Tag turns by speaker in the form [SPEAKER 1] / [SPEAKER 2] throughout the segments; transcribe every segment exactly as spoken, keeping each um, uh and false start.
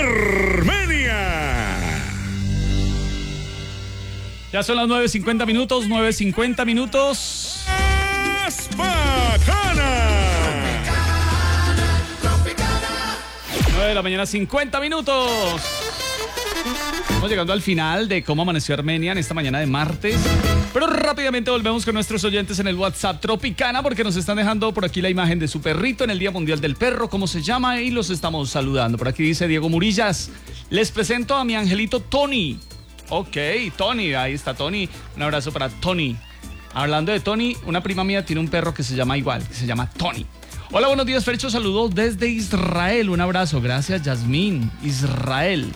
[SPEAKER 1] Armenia.
[SPEAKER 2] Ya son las nueve cincuenta minutos, nueve cincuenta minutos.
[SPEAKER 1] ¡Más bacana!
[SPEAKER 2] nueve de la mañana, cincuenta minutos. Estamos llegando al final de Cómo Amaneció Armenia en esta mañana de martes. Pero rápidamente volvemos con nuestros oyentes en el WhatsApp Tropicana, porque nos están dejando por aquí la imagen de su perrito en el Día Mundial del Perro, cómo se llama, y los estamos saludando. Por aquí dice Diego Murillas: les presento a mi angelito Tony. Ok, Tony, ahí está Tony. Un abrazo para Tony. Hablando de Tony, una prima mía tiene un perro que se llama igual, que se llama Tony. Hola, buenos días, Fercho. Saludos desde Israel. Un abrazo. Gracias, Yasmín. Israel.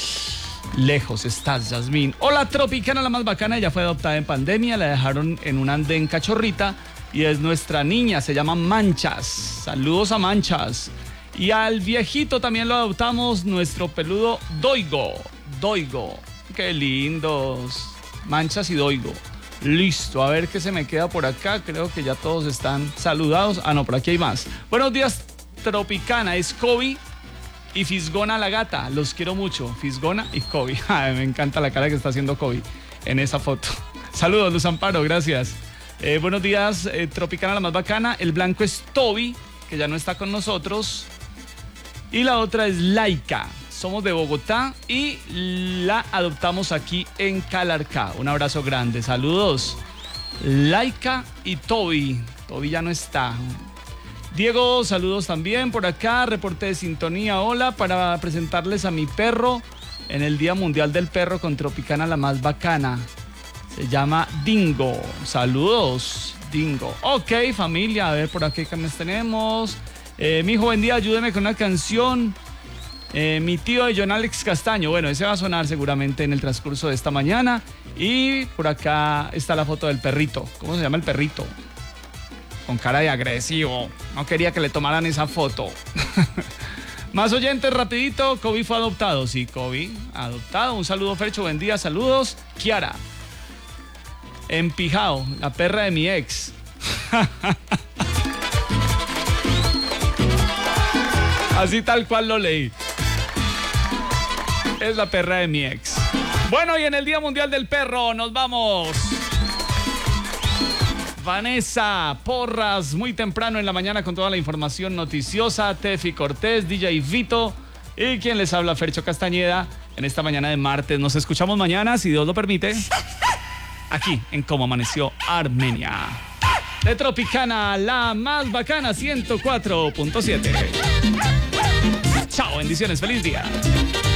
[SPEAKER 2] Lejos estás, Yasmín. Hola, Tropicana, la más bacana. Ella fue adoptada en pandemia. La dejaron en un andén cachorrita. Y es nuestra niña. Se llama Manchas. Saludos a Manchas. Y al viejito también lo adoptamos. Nuestro peludo Doigo. Doigo. Qué lindos. Manchas y Doigo. Listo, a ver qué se me queda por acá. Creo que ya todos están saludados. Ah, no, por aquí hay más. Buenos días, Tropicana. Es Kobe y Fisgona la gata. Los quiero mucho, Fisgona y Kobe. Ay, me encanta la cara que está haciendo Kobe en esa foto. Saludos, Luz Amparo, gracias. Eh, buenos días, eh, Tropicana la más bacana. El blanco es Toby, que ya no está con nosotros. Y la otra es Laika. Somos de Bogotá y la adoptamos aquí en Calarcá. Un abrazo grande. Saludos. Laika y Toby. Toby ya no está. Diego, saludos también por acá. Reporte de sintonía. Hola, para presentarles a mi perro en el Día Mundial del Perro con Tropicana la más bacana. Se llama Dingo. Saludos, Dingo. Ok, familia. A ver por aquí qué más tenemos. Eh, mi hijo, buen día. Ayúdeme con una canción. Eh, mi tío de John Alex Castaño. Bueno, ese va a sonar seguramente en el transcurso de esta mañana. Y por acá está la foto del perrito. ¿Cómo se llama el perrito? Con cara de agresivo. No quería que le tomaran esa foto. Más oyentes, rapidito. Kobe fue adoptado. Sí, Kobe, adoptado. Un saludo, Fercho, buen día, saludos. Kiara. Empijao, la perra de mi ex. Así tal cual lo leí. Es la perra de mi ex. Bueno, y en el Día Mundial del Perro nos vamos. Vanessa Porras, muy temprano en la mañana con toda la información noticiosa. Tefi Cortés, D J Vito y quien les habla, Fercho Castañeda, en esta mañana de martes. Nos escuchamos mañana, si Dios lo permite, aquí en Cómo Amaneció Armenia. De Tropicana, la más bacana, ciento cuatro punto siete. Chao, bendiciones, feliz día.